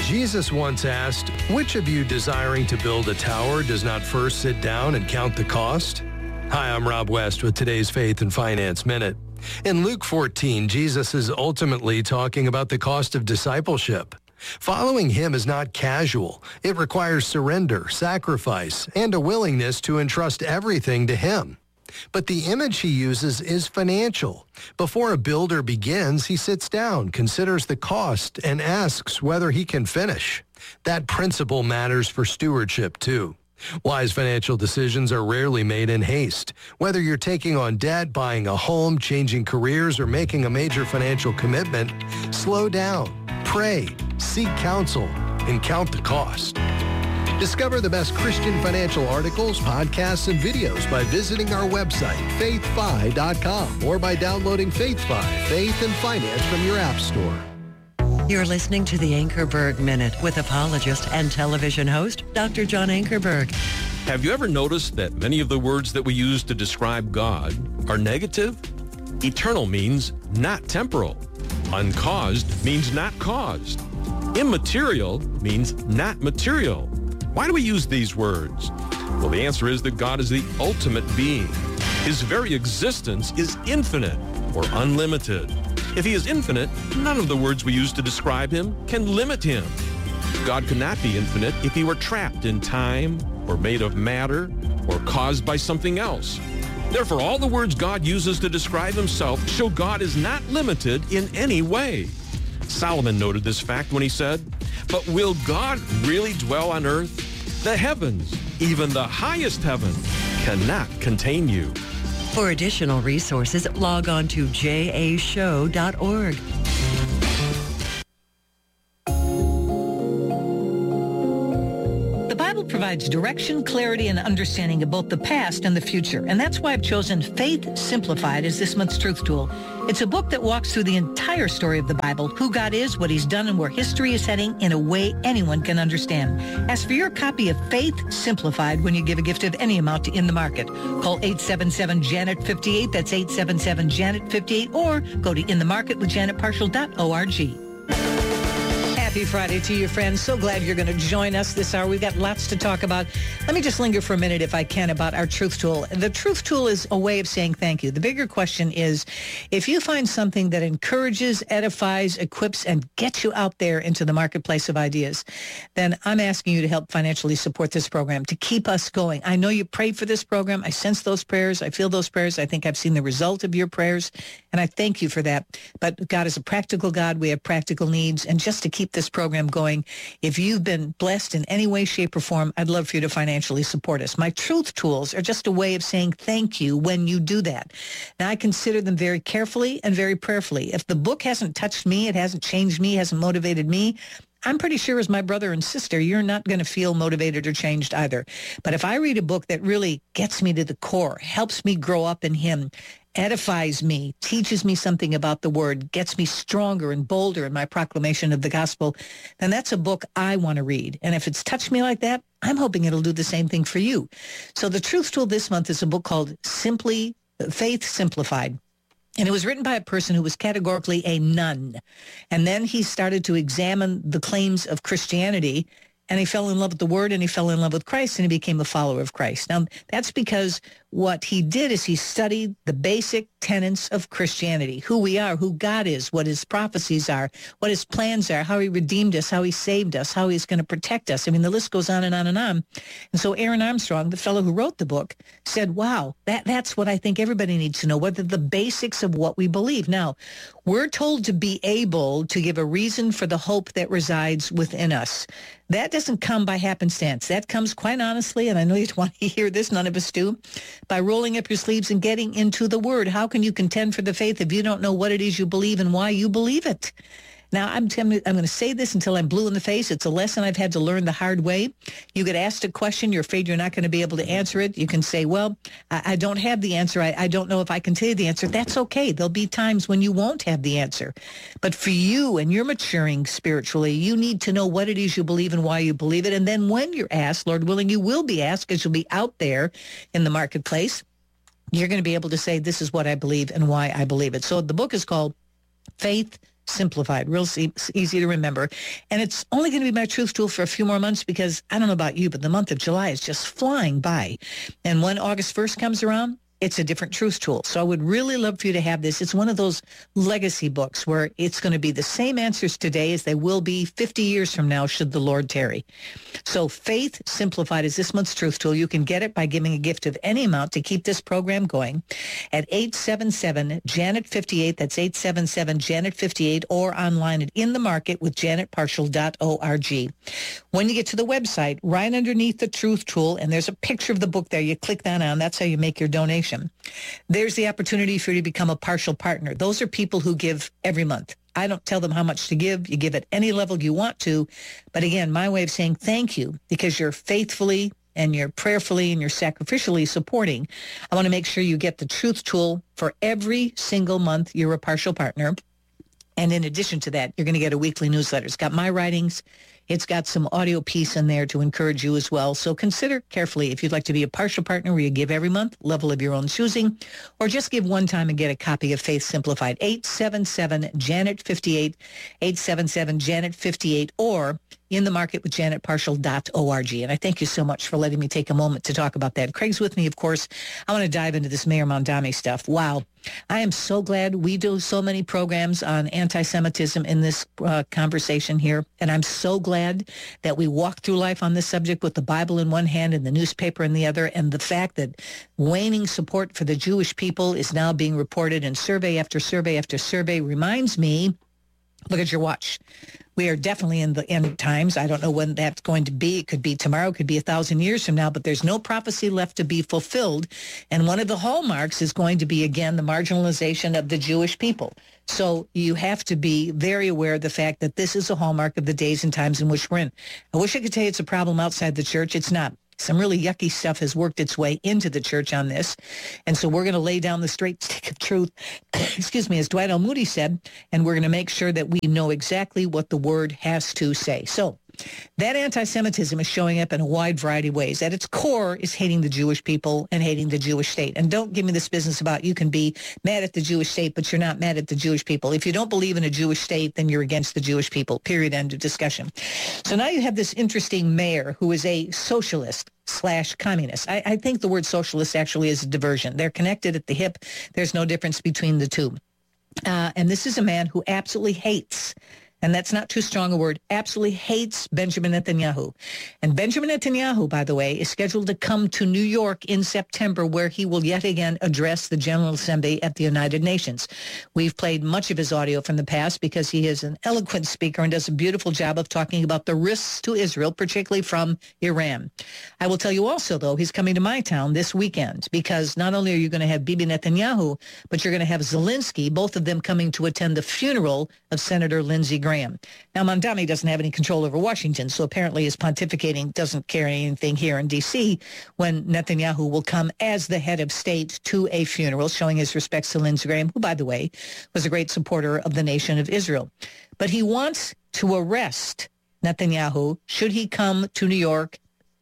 Jesus once asked, "Which of you desiring to build a tower does not first sit down and count the cost?" Hi, I'm Rob West with today's Faith and Finance Minute. In Luke 14, Jesus is ultimately talking about the cost of discipleship. Following him is not casual. It requires surrender, sacrifice, and a willingness to entrust everything to him. But the image he uses is financial. Before a builder begins, he sits down, considers the cost, and asks whether he can finish. That principle matters for stewardship, too. Wise financial decisions are rarely made in haste. Whether you're taking on debt, buying a home, changing careers, or making a major financial commitment, slow down, pray, seek counsel, and count the cost. Discover the best Christian financial articles, podcasts, and videos by visiting our website, faithfi.com, or by downloading FaithFi, Faith and Finance from your app store. You're listening to the Ankerberg Minute with apologist and television host, Dr. John Ankerberg. Have you ever noticed that many of the words that we use to describe God are negative? Eternal means not temporal. Uncaused means not caused. Immaterial means not material. Why do we use these words? Well, the answer is that God is the ultimate being. His very existence is infinite or unlimited. If he is infinite, none of the words we use to describe him can limit him. God could not be infinite if he were trapped in time or made of matter or caused by something else. Therefore, all the words God uses to describe himself show God is not limited in any way. Solomon noted this fact when he said, "But will God really dwell on earth? The heavens, even the highest heaven, cannot contain you." For additional resources, log on to jashow.org. The Bible provides direction, clarity, and understanding of both the past and the future. And that's why I've chosen Faith Simplified as this month's truth tool. It's a book that walks through the entire story of the Bible, who God is, what he's done, and where history is heading in a way anyone can understand. Ask for your copy of Faith Simplified when you give a gift of any amount to In the Market. Call 877-JANET-58, that's 877-JANET-58, or go to inthemarketwithjanetparshall.org. Happy Friday to you, friends. So glad you're going to join us this hour. We've got lots to talk about. Let me just linger for a minute, if I can, about our Truth Tool. The Truth Tool is a way of saying thank you. The bigger question is, if you find something that encourages, edifies, equips, and gets you out there into the marketplace of ideas, then I'm asking you to help financially support this program, to keep us going. I know you prayed for this program. I sense those prayers. I feel those prayers. I think I've seen the result of your prayers, and I thank you for that. But God is a practical God. We have practical needs, and just to keep this program going, if you've been blessed in any way, shape, or form, I'd love for you to financially support us. My Truth Tools are just a way of saying thank you when you do that. Now, I consider them very carefully and very prayerfully. If the book hasn't touched me, it hasn't changed me, hasn't motivated me, I'm pretty sure as my brother and sister, you're not going to feel motivated or changed either. But if I read a book that really gets me to the core, helps me grow up in him, edifies me, teaches me something about the word, gets me stronger and bolder in my proclamation of the gospel, then that's a book I want to read. And if it's touched me like that, I'm hoping it'll do the same thing for you. So the Truth Tool this month is a book called Faith Simplified. And it was written by a person who was categorically a nun. And then he started to examine the claims of Christianity, and he fell in love with the word, and he fell in love with Christ, and he became a follower of Christ. Now, that's because what he did is he studied the basic tenets of Christianity, who we are, who God is, what his prophecies are, what his plans are, how he redeemed us, how he saved us, how he's going to protect us. I mean, the list goes on and on and on. And so Aaron Armstrong, the fellow who wrote the book, said, wow, that's what I think everybody needs to know, what are the basics of what we believe. Now, we're told to be able to give a reason for the hope that resides within us. That doesn't come by happenstance. That comes, quite honestly, and I know you want to hear this, none of us do, by rolling up your sleeves and getting into the Word. How can you contend for the faith if you don't know what it is you believe and why you believe it? Now, I'm going to say this until I'm blue in the face. It's a lesson I've had to learn the hard way. You get asked a question, you're afraid you're not going to be able to answer it. You can say, well, I don't have the answer. I don't know if I can tell you the answer. That's okay. There'll be times when you won't have the answer. But for you, and you're maturing spiritually, you need to know what it is you believe and why you believe it. And then when you're asked, Lord willing, you will be asked, because you'll be out there in the marketplace, you're going to be able to say, this is what I believe and why I believe it. So the book is called Faith Simplified, real easy to remember. And it's only going to be my truth tool for a few more months because I don't know about you, but the month of July is just flying by. And when August 1st comes around, it's a different truth tool. So I would really love for you to have this. It's one of those legacy books where it's going to be the same answers today as they will be 50 years from now, should the Lord tarry. So Faith Simplified is this month's truth tool. You can get it by giving a gift of any amount to keep this program going at 877-JANET-58. That's 877-JANET-58, or online at In the Market with janetparshall.org. When you get to the website, right underneath the truth tool, and there's a picture of the book there, you click that on. That's how you make your donation. There's the opportunity for you to become a partial partner. Those are people who give every month. I don't tell them how much to give. You give at any level you want to. But again, my way of saying thank you, because you're faithfully and you're prayerfully and you're sacrificially supporting. I want to make sure you get the truth tool for every single month you're a partial partner. And in addition to that, you're going to get a weekly newsletter. It's got my writings. It's got some audio piece in there to encourage you as well. So consider carefully if you'd like to be a partial partner where you give every month, level of your own choosing, or just give one time and get a copy of Faith Simplified. 877-JANET-58, 877-JANET-58, or In the Market with janetparshall.org. And I thank you so much for letting me take a moment to talk about that. Craig's with me, of course. I want to dive into this Mayor Mamdani stuff. Wow. I am so glad we do so many programs on anti-Semitism in this conversation here. And I'm so glad that we walk through life on this subject with the Bible in one hand and the newspaper in the other. And the fact that waning support for the Jewish people is now being reported in survey after survey after survey reminds me, look at your watch. We are definitely in the end times. I don't know when that's going to be. It could be tomorrow, it could be 1,000 years from now, but there's no prophecy left to be fulfilled. And one of the hallmarks is going to be, again, the marginalization of the Jewish people. So you have to be very aware of the fact that this is a hallmark of the days and times in which we're in. I wish I could tell you it's a problem outside the church. It's not. Some really yucky stuff has worked its way into the church on this. And so we're going to lay down the straight stick of truth, excuse me, as Dwight L. Moody said, and we're going to make sure that we know exactly what the word has to say. So that anti-Semitism is showing up in a wide variety of ways. At its core is hating the Jewish people and hating the Jewish state. And don't give me this business about you can be mad at the Jewish state, but you're not mad at the Jewish people. If you don't believe in a Jewish state, then you're against the Jewish people, period, end of discussion. So now you have this interesting mayor who is a socialist / communist. I think the word socialist actually is a diversion. They're connected at the hip. There's no difference between the two. And this is a man who absolutely hates, and that's not too strong a word, absolutely hates Benjamin Netanyahu. And Benjamin Netanyahu, by the way, is scheduled to come to New York in September, where he will yet again address the General Assembly at the United Nations. We've played much of his audio from the past because he is an eloquent speaker and does a beautiful job of talking about the risks to Israel, particularly from Iran. I will tell you also, though, he's coming to my town this weekend because not only are you going to have Bibi Netanyahu, but you're going to have Zelensky, both of them coming to attend the funeral of Senator Lindsey Graham. Now, Mamdani doesn't have any control over Washington, so apparently his pontificating doesn't carry anything here in D.C. when Netanyahu will come as the head of state to a funeral, showing his respects to Lindsey Graham, who, by the way, was a great supporter of the nation of Israel. But he wants to arrest Netanyahu should he come to New York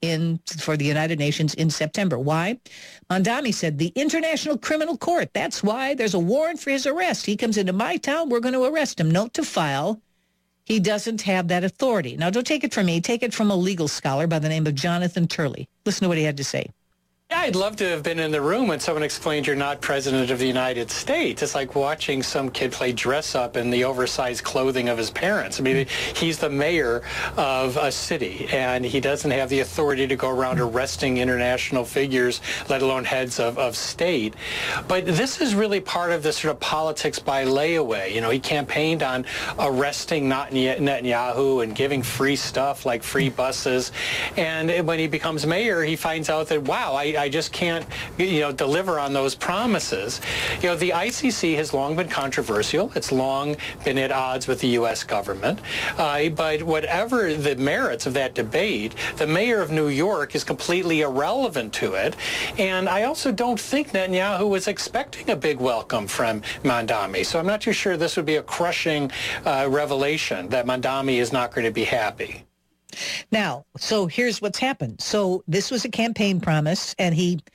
for the United Nations in September. Why? Mamdani said, the International Criminal Court. That's why there's a warrant for his arrest. He comes into my town. We're going to arrest him. Note to file, he doesn't have that authority. Now, don't take it from me. Take it from a legal scholar by the name of Jonathan Turley. Listen to what he had to say. Yeah, I'd love to have been in the room when someone explained you're not president of the United States. It's like watching some kid play dress up in the oversized clothing of his parents. I mean, he's the mayor of a city, and he doesn't have the authority to go around arresting international figures, let alone heads of state. But this is really part of this sort of politics by layaway. You know, he campaigned on arresting Netanyahu and giving free stuff like free buses. And when he becomes mayor, he finds out that, wow, I just can't, deliver on those promises. You know, the ICC has long been controversial. It's long been at odds with the U.S. government. But whatever the merits of that debate, the mayor of New York is completely irrelevant to it. And I also don't think Netanyahu was expecting a big welcome from Mamdani. So I'm not too sure this would be a crushing revelation that Mamdani is not going to be happy. Now, so here's what's happened. So this was a campaign promise, and he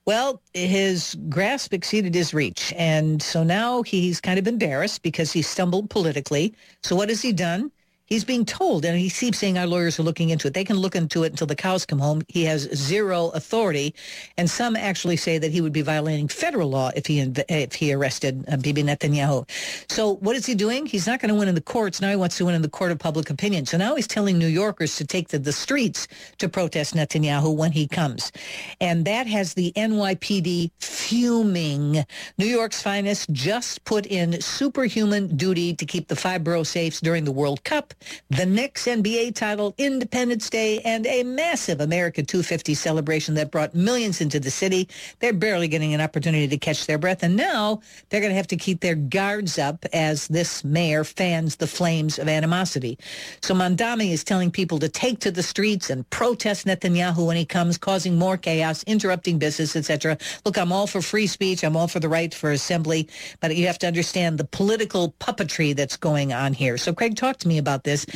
Well, his grasp exceeded his reach. And so now he's kind of embarrassed because he stumbled politically. So what has he done? He's being told, and he keeps saying our lawyers are looking into it. They can look into it until the cows come home. He has zero authority. And some actually say that he would be violating federal law if he arrested Bibi Netanyahu. So what is he doing? He's not going to win in the courts. Now he wants to win in the court of public opinion. So now he's telling New Yorkers to take to the streets to protest Netanyahu when he comes. And that has the NYPD fuming. New York's finest just put in superhuman duty to keep the 5 borough safes during the World Cup, the Knicks NBA title, Independence Day, and a massive America 250 celebration that brought millions into the city. They're barely getting an opportunity to catch their breath, and now they're going to have to keep their guards up as this mayor fans the flames of animosity. So Mamdani is telling people to take to the streets and protest Netanyahu when he comes, causing more chaos, interrupting business, etc. Look, I'm all for free speech. I'm all for the right for assembly, but you have to understand the political puppetry that's going on here. So Craig, talk to me about this.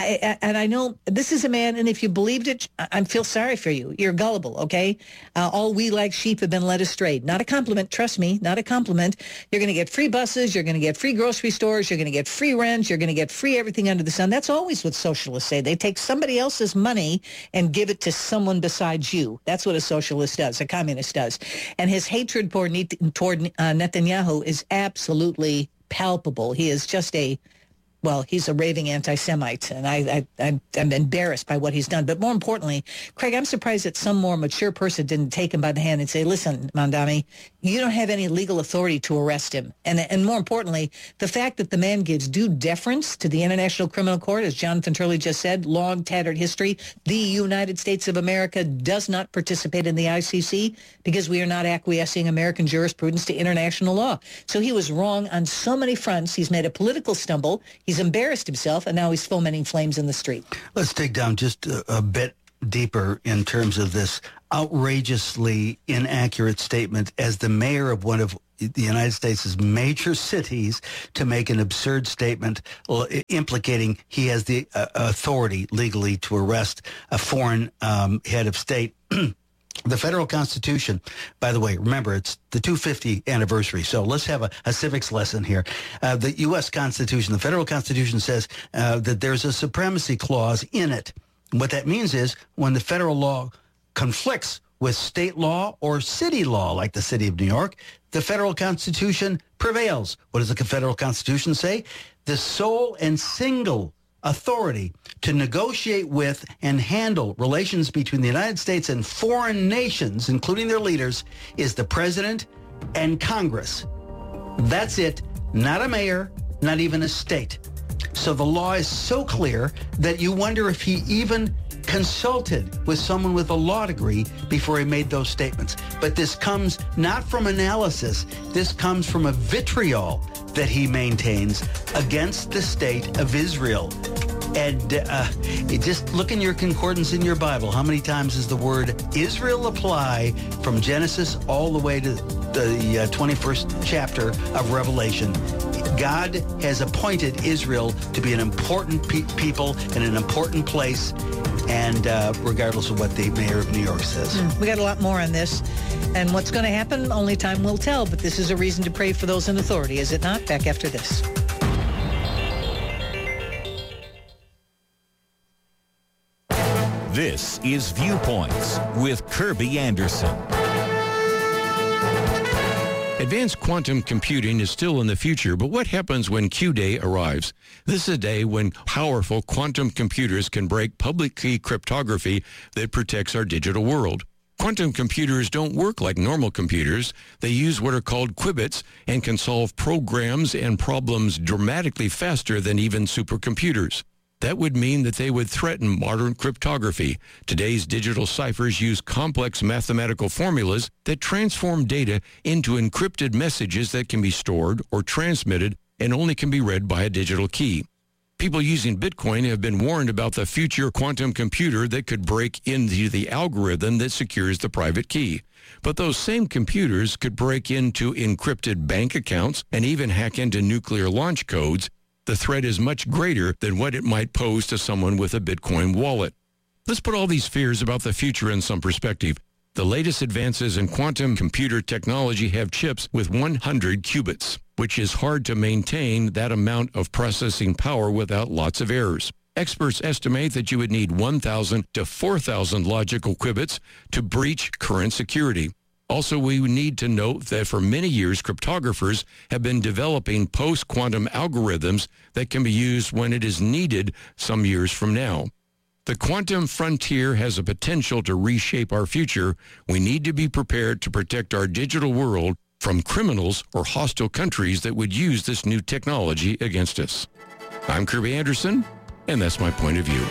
I know this is a man, and if you believed it, I feel sorry for you. You're gullible, okay? All we like sheep have been led astray. Not a compliment, trust me, not a compliment. You're going to get free buses, you're going to get free grocery stores, you're going to get free rent, you're going to get free everything under the sun. That's always what socialists say. They take somebody else's money and give it to someone besides you. That's what a socialist does, a communist does. And his hatred toward Netanyahu is absolutely palpable. He is just he's a raving anti-Semite, and I'm embarrassed by what he's done. But more importantly, Craig, I'm surprised that some more mature person didn't take him by the hand and say, listen, Mamdani, you don't have any legal authority to arrest him. And more importantly, the fact that the man gives due deference to the International Criminal Court, as Jonathan Turley just said, long, tattered history. The United States of America does not participate in the ICC because we are not acquiescing American jurisprudence to international law. So he was wrong on so many fronts. He's made a political stumble. He's embarrassed himself, and now he's fomenting flames in the street. Let's dig down just a bit deeper in terms of this outrageously inaccurate statement as the mayor of one of the United States' major cities to make an absurd statement implicating he has the authority legally to arrest a foreign head of state. The federal Constitution, by the way, remember, it's the 250th anniversary, so let's have a civics lesson here. The U.S. Constitution, the federal Constitution says that there's a supremacy clause in it. What that means is when the federal law conflicts with state law or city law, like the city of New York, the federal Constitution prevails. What does the federal Constitution say? The sole and single authority to negotiate with and handle relations between the United States and foreign nations, including their leaders, is the president and Congress. That's it. Not a mayor, not even a state. So the law is so clear that you wonder if he even consulted with someone with a law degree before he made those statements. But this comes not from analysis. This comes from a vitriol that he maintains against the state of Israel. And just look in your concordance in your Bible. How many times does the word Israel apply from Genesis all the way to the 21st chapter of Revelation? God has appointed Israel to be an important people in an important place, and regardless of what the mayor of New York says. We got a lot more on this. And what's going to happen, only time will tell. But this is a reason to pray for those in authority, is it not? Back after this. This is Viewpoints with Kirby Anderson. Advanced quantum computing is still in the future, but what happens when Q-Day arrives? This is a day when powerful quantum computers can break public key cryptography that protects our digital world. Quantum computers don't work like normal computers. They use what are called qubits and can solve programs and problems dramatically faster than even supercomputers. That would mean that they would threaten modern cryptography. Today's digital ciphers use complex mathematical formulas that transform data into encrypted messages that can be stored or transmitted and only can be read by a digital key. People using Bitcoin have been warned about the future quantum computer that could break into the algorithm that secures the private key. But those same computers could break into encrypted bank accounts and even hack into nuclear launch codes. The threat is much greater than what it might pose to someone with a Bitcoin wallet. Let's put all these fears about the future in some perspective. The latest advances in quantum computer technology have chips with 100 qubits, which is hard to maintain that amount of processing power without lots of errors. Experts estimate that you would need 1,000 to 4,000 logical qubits to breach current security. Also, we need to note that for many years, cryptographers have been developing post-quantum algorithms that can be used when it is needed some years from now. The quantum frontier has a potential to reshape our future. We need to be prepared to protect our digital world from criminals or hostile countries that would use this new technology against us. I'm Kirby Anderson, and that's my point of view.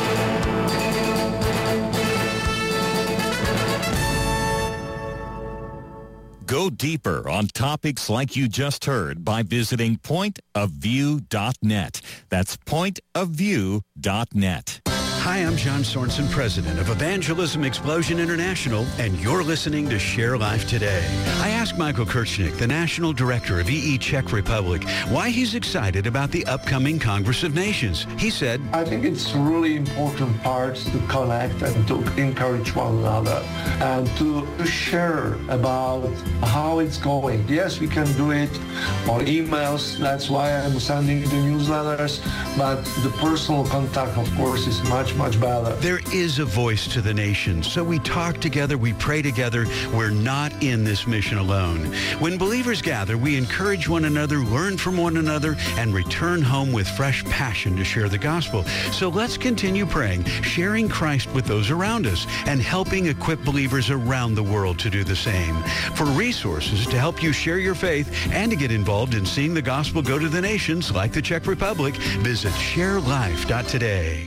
Go deeper on topics like you just heard by visiting pointofview.net. That's pointofview.net. Hi, I'm John Sorensen, president of Evangelism Explosion International, and you're listening to Share Life Today. I asked Michael Kirchnick, the national director of EE Czech Republic, why he's excited about the upcoming Congress of Nations. He said, I think it's really important part to connect and to encourage one another and to share about how it's going. Yes, we can do it on emails. That's why I'm sending the newsletters. But the personal contact, of course, is much better. There is a voice to the nation, so we talk together, we pray together. We're not in this mission alone. When believers gather, we encourage one another, learn from one another, and return home with fresh passion to share the gospel. So let's continue praying, sharing Christ with those around us, and helping equip believers around the world to do the same. For resources to help you share your faith and to get involved in seeing the gospel go to the nations like the Czech Republic, visit sharelife.today.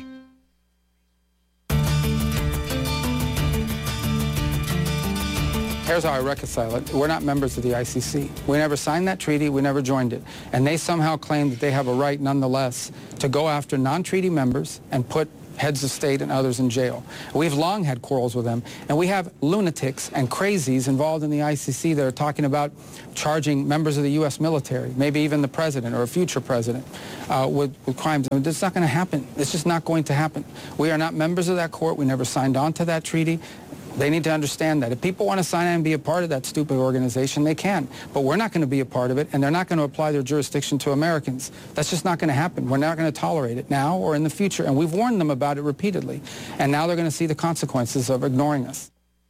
Here's how I reconcile it. We're not members of the ICC. We never signed that treaty. We never joined it. And they somehow claim that they have a right, nonetheless, to go after non-treaty members and put heads of state and others in jail. We've long had quarrels with them. And we have lunatics and crazies involved in the ICC that are talking about charging members of the U.S. military, maybe even the president or a future president, with crimes. I mean, it's not going to happen. It's just not going to happen. We are not members of that court. We never signed on to that treaty. They need to understand that. If people want to sign on and be a part of that stupid organization, they can. But we're not going to be a part of it, and they're not going to apply their jurisdiction to Americans. That's just not going to happen. We're not going to tolerate it now or in the future, and we've warned them about it repeatedly. And now they're going to see the consequences of ignoring us.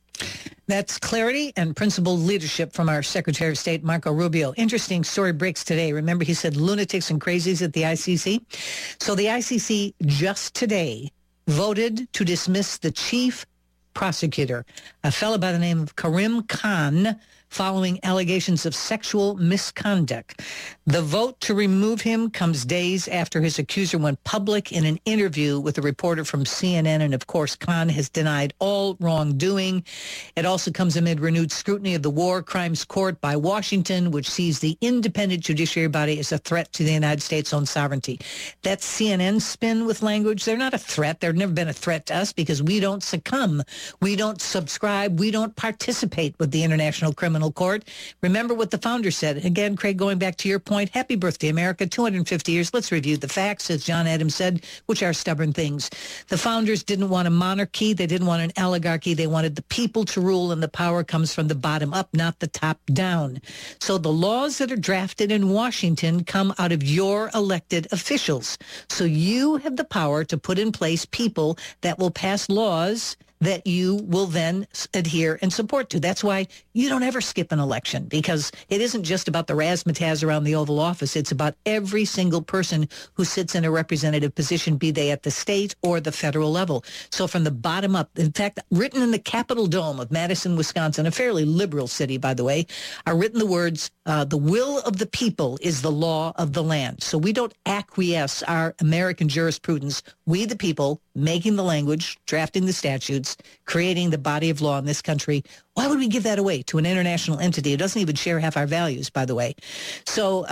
That's clarity and principled leadership from our Secretary of State, Marco Rubio. Interesting story breaks today. Remember, he said lunatics and crazies at the ICC? So the ICC just today voted to dismiss the chief prosecutor, a fellow by the name of Karim Khan, following allegations of sexual misconduct. The vote to remove him comes days after his accuser went public in an interview with a reporter from CNN, and of course, Khan has denied all wrongdoing. It also comes amid renewed scrutiny of the War Crimes Court by Washington, which sees the independent judiciary body as a threat to the United States' own sovereignty. That's CNN's spin with language. They're not a threat. They've never been a threat to us because we don't succumb. We don't subscribe. We don't participate with the International Criminal Court. Remember what the founder said. Again, Craig, going back to your point, happy birthday, America, 250 years. Let's review the facts, as John Adams said, which are stubborn things. The founders didn't want a monarchy. They didn't want an oligarchy. They wanted the people to rule, and the power comes from the bottom up, not the top down. So the laws that are drafted in Washington come out of your elected officials. So you have the power to put in place people that will pass laws that you will then adhere and support to. That's why you don't ever skip an election, because it isn't just about the razzmatazz around the Oval Office. It's about every single person who sits in a representative position, be they at the state or the federal level. So from the bottom up, in fact, written in the Capitol Dome of Madison, Wisconsin, a fairly liberal city, by the way, are written the words, the will of the people is the law of the land. So we don't acquiesce our American jurisprudence. We, the people, making the language, drafting the statutes, creating the body of law in this country. Why would we give that away to an international entity? It doesn't even share half our values, by the way. So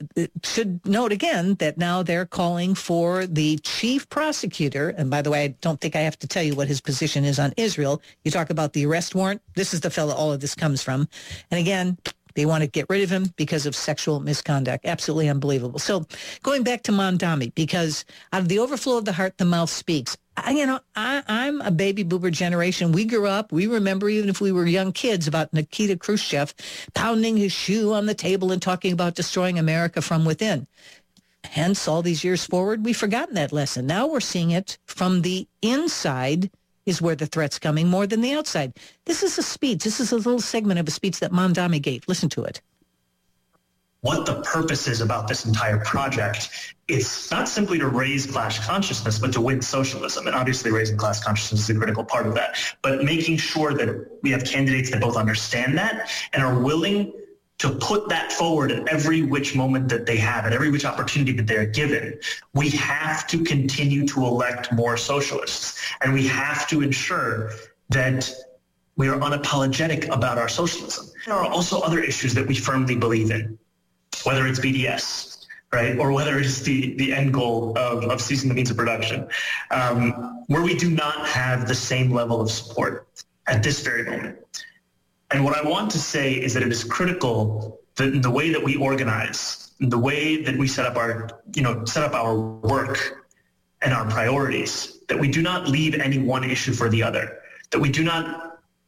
should note again that now they're calling for the chief prosecutor. And by the way, I don't think I have to tell you what his position is on Israel. You talk about the arrest warrant. This is the fellow all of this comes from. And again, They want to get rid of him because of sexual misconduct. Absolutely unbelievable. So going back to Mamdani, because out of the overflow of the heart, the mouth speaks. I'm a baby boomer generation. We grew up, we remember, even if we were young kids, about Nikita Khrushchev pounding his shoe on the table and talking about destroying America from within. Hence, all these years forward, we've forgotten that lesson. Now we're seeing it from the inside is where the threat's coming more than the outside. This is a speech. This is a little segment of a speech that Mamdani gave. Listen to it. What the purpose is about this entire project, it's not simply to raise class consciousness, but to win socialism. And obviously raising class consciousness is a critical part of that. But making sure that we have candidates that both understand that and are willing to put that forward at every which moment that they have, at every which opportunity that they're given. We have to continue to elect more socialists, and we have to ensure that we are unapologetic about our socialism. There are also other issues that we firmly believe in, whether it's BDS, right, or whether it's the end goal of ceasing the means of production, where we do not have the same level of support at this very moment. And what I want to say is that it is critical that in the way that we organize, in the way that we set up our work and our priorities, that we do not leave any one issue for the other, that we do not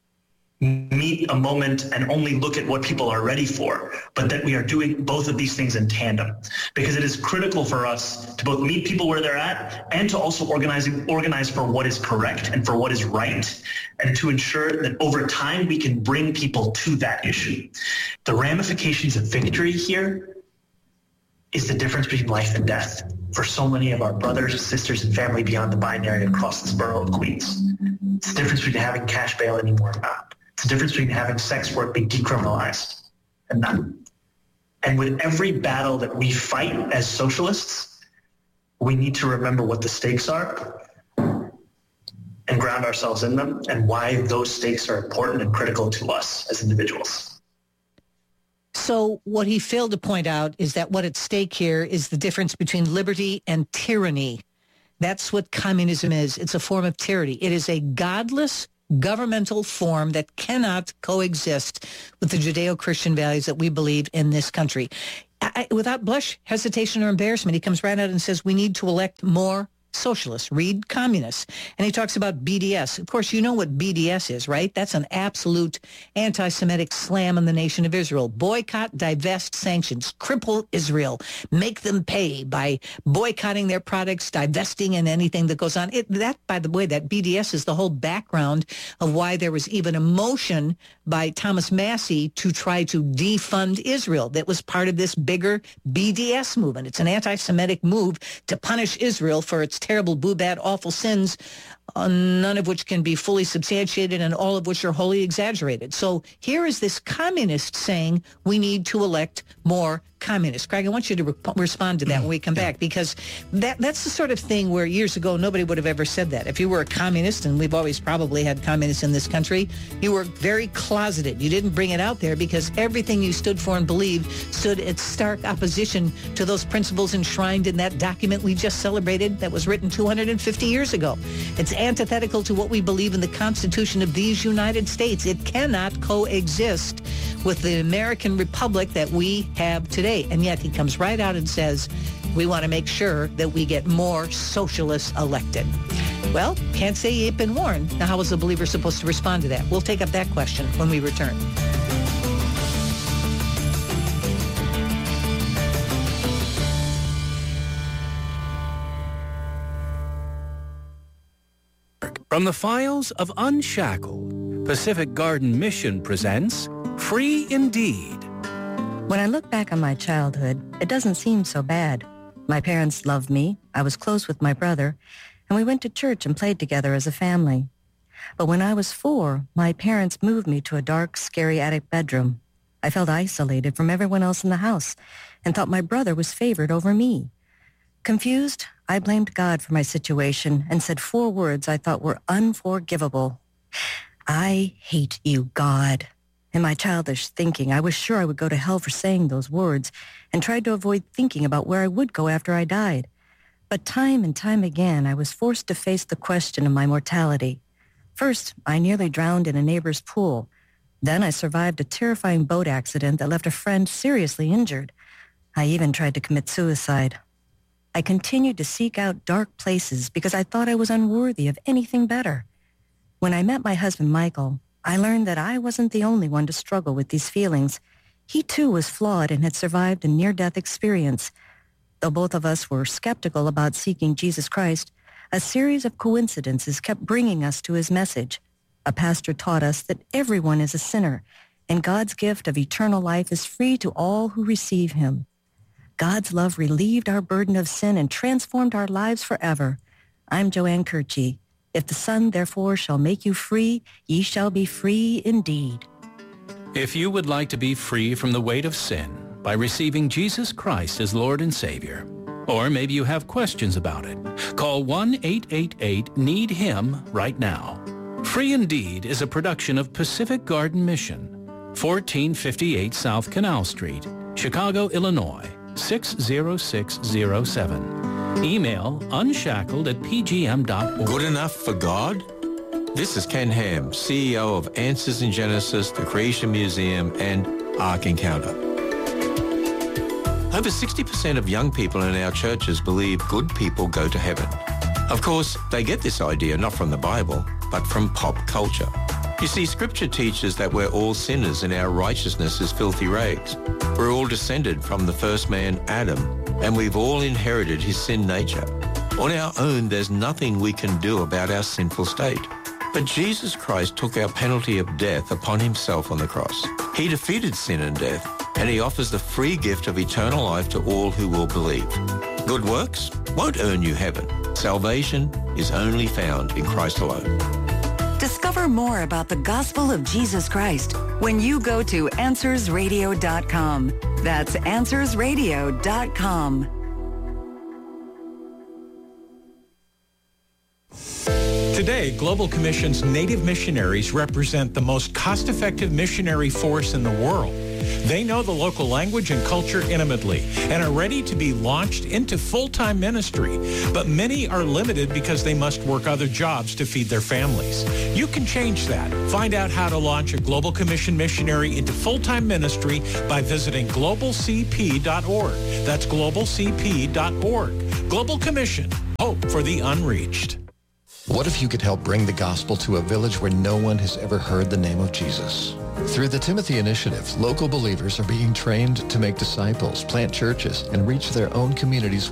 meet a moment and only look at what people are ready for, but that we are doing both of these things in tandem. Because it is critical for us to both meet people where they're at and to also organize for what is correct and for what is right, and to ensure that over time we can bring people to that issue. The ramifications of victory here is the difference between life and death for so many of our brothers, sisters, and family beyond the binary across this borough of Queens. It's the difference between having cash bail anymore or not. It's the difference between having sex work be decriminalized and not. And with every battle that we fight as socialists, we need to remember what the stakes are and ground ourselves in them and why those stakes are important and critical to us as individuals. So what he failed to point out is that what at stake here is the difference between liberty and tyranny. That's what communism is. It's a form of tyranny. It is a godless governmental form that cannot coexist with the Judeo-Christian values that we believe in this country. Without blush, hesitation, or embarrassment, he comes right out and says we need to elect more socialists, read communists. And he talks about BDS. Of course, you know what BDS is, right? That's an absolute anti-Semitic slam on the nation of Israel. Boycott, divest, sanctions, cripple Israel, make them pay by boycotting their products, divesting, and anything that goes on. That, by the way, that BDS is the whole background of why there was even a motion by Thomas Massie to try to defund Israel. That was part of this bigger BDS movement. It's an anti-Semitic move to punish Israel for its terrible, bad, awful sins, none of which can be fully substantiated and all of which are wholly exaggerated. So here is this communist saying we need to elect more communists. Craig, I want you to respond to that when we come back, because that's the sort of thing where years ago nobody would have ever said that. If you were a communist, and we've always probably had communists in this country, you were very closeted. You didn't bring it out there because everything you stood for and believed stood at stark opposition to those principles enshrined in that document we just celebrated that was written 250 years ago. It's antithetical to what we believe in the Constitution of these United States. It cannot coexist with the American Republic that we have today. And yet he comes right out and says, we want to make sure that we get more socialists elected. Well, can't say you've been warned. Now, how is a believer supposed to respond to that? We'll take up that question when we return. From the files of Unshackled, Pacific Garden Mission presents Free Indeed. When I look back on my childhood, it doesn't seem so bad. My parents loved me, I was close with my brother, and we went to church and played together as a family. But when I was 4, my parents moved me to a dark, scary attic bedroom. I felt isolated from everyone else in the house and thought my brother was favored over me. Confused, I blamed God for my situation and said 4 words I thought were unforgivable. I hate you, God. In my childish thinking, I was sure I would go to hell for saying those words and tried to avoid thinking about where I would go after I died. But time and time again, I was forced to face the question of my mortality. First, I nearly drowned in a neighbor's pool. Then I survived a terrifying boat accident that left a friend seriously injured. I even tried to commit suicide. I continued to seek out dark places because I thought I was unworthy of anything better. When I met my husband, Michael, I learned that I wasn't the only one to struggle with these feelings. He too was flawed and had survived a near-death experience. Though both of us were skeptical about seeking Jesus Christ, a series of coincidences kept bringing us to his message. A pastor taught us that everyone is a sinner, and God's gift of eternal life is free to all who receive him. God's love relieved our burden of sin and transformed our lives forever. I'm Joanne Kirchie. If the Son therefore shall make you free, ye shall be free indeed. If you would like to be free from the weight of sin by receiving Jesus Christ as Lord and Savior, or maybe you have questions about it, call 1-888-NEED-HIM right now. Free Indeed is a production of Pacific Garden Mission, 1458 South Canal Street, Chicago, Illinois, 60607. Email unshackled@pgm.org. Good enough for God? This is Ken Ham, CEO of Answers in Genesis, the Creation Museum, and Ark Encounter. Over 60% of young people in our churches believe good people go to heaven. Of course, they get this idea not from the Bible, but from pop culture. You see, Scripture teaches that we're all sinners and our righteousness is filthy rags. We're all descended from the first man, Adam, and we've all inherited his sin nature. On our own, there's nothing we can do about our sinful state. But Jesus Christ took our penalty of death upon himself on the cross. He defeated sin and death, and he offers the free gift of eternal life to all who will believe. Good works won't earn you heaven. Salvation is only found in Christ alone. Discover more about the gospel of Jesus Christ when you go to AnswersRadio.com. That's AnswersRadio.com. Today, Global Commission's Native missionaries represent the most cost-effective missionary force in the world. They know the local language and culture intimately and are ready to be launched into full-time ministry. But many are limited because they must work other jobs to feed their families. You can change that. Find out how to launch a Global Commission missionary into full-time ministry by visiting globalcp.org. That's globalcp.org. Global Commission. Hope for the unreached. What if you could help bring the gospel to a village where no one has ever heard the name of Jesus? Through the Timothy Initiative, local believers are being trained to make disciples, plant churches, and reach their own communities